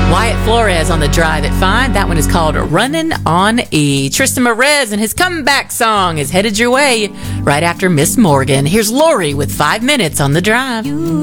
Wyatt Flores on the Drive at 5. That one is called Runnin' on E. Tristan Merez and his comeback song is headed your way right after Miss Morgan. Here's Lori with 5 minutes on the Drive.